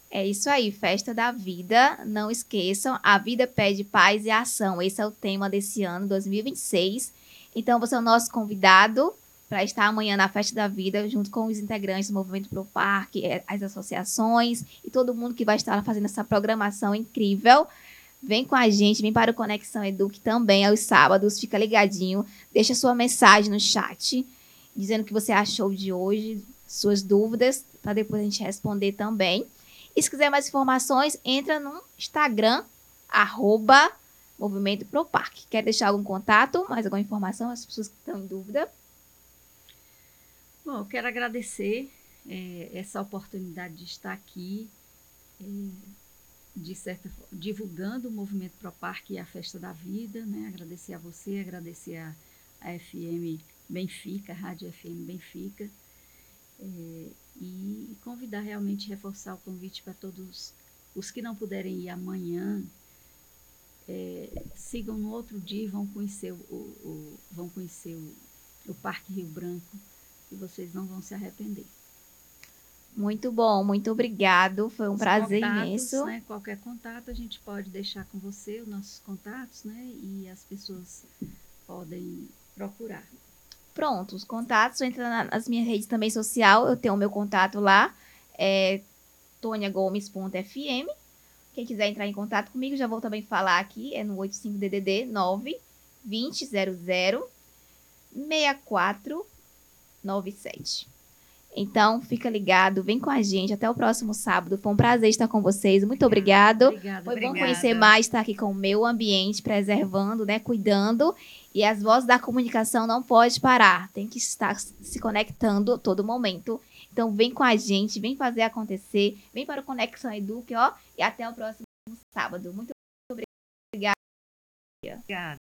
É isso aí, Festa da Vida. Não esqueçam, a vida pede paz e ação. Esse é o tema desse ano, 2026. Então, você é o nosso convidado para estar amanhã na Festa da Vida, junto com os integrantes do Movimento Pro Parque, as associações e todo mundo que vai estar fazendo essa programação incrível. Vem com a gente, vem para o Conexão Eduque também aos sábados. Fica ligadinho, deixa sua mensagem no chat, dizendo o que você achou de hoje, suas dúvidas, para depois a gente responder também. E se quiser mais informações, entra no Instagram, @ Movimento Pro Parque. Quer deixar algum contato, mais alguma informação, as pessoas que estão em dúvida? Bom, eu quero agradecer essa oportunidade de estar aqui, divulgando o Movimento Pro Parque e a Festa da Vida, né? Agradecer a você, agradecer a FM Benfica, a Rádio FM Benfica, e convidar realmente, reforçar o convite para todos os que não puderem ir amanhã, sigam no outro dia e vão conhecer o Parque Rio Branco, e vocês não vão se arrepender. Muito bom, muito obrigado. Foi um prazer imenso. Né, qualquer contato a gente pode deixar com você, os nossos contatos, né? E as pessoas podem procurar. Pronto, os contatos, entra nas minhas redes também social, eu tenho o meu contato lá, é toniagomes.fm. Quem quiser entrar em contato comigo, já vou também falar aqui, é no 85DDD 9 2000 6497. Então, fica ligado, vem com a gente, até o próximo sábado. Foi um prazer estar com vocês, muito obrigado. Foi bom conhecer mais, estar aqui com o meio ambiente, preservando, né, cuidando. E as vozes da comunicação não pode parar, tem que estar se conectando a todo momento. Então, vem com a gente, vem fazer acontecer, vem para o Conexão Eduque, ó, e até o próximo sábado. Muito obrigada.